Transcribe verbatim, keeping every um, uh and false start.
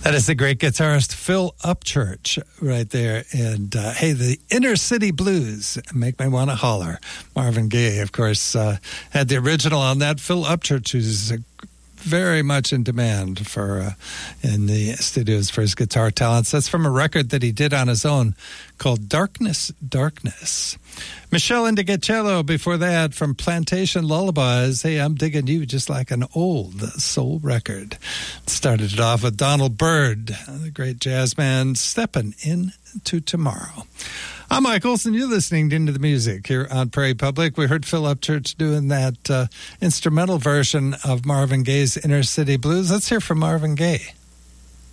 That is the great guitarist Phil Upchurch right there. And, uh, hey, the Inner City Blues make me want to holler. Marvin Gaye, of course, uh, had the original on that. Phil Upchurch, who's a very much in demand for uh, in the studios for his guitar talents. That's from a record that he did on his own called Darkness, Darkness. Michelle Indigecello before that from Plantation Lullabies. Hey, I'm digging you just like an old soul record. Started it off with Donald Byrd, the great jazz man, stepping into tomorrow. I'm Mike Olson. You're listening to Into the Music here on Prairie Public. We heard Phil Upchurch doing that uh, instrumental version of Marvin Gaye's Inner City Blues. Let's hear from Marvin Gaye.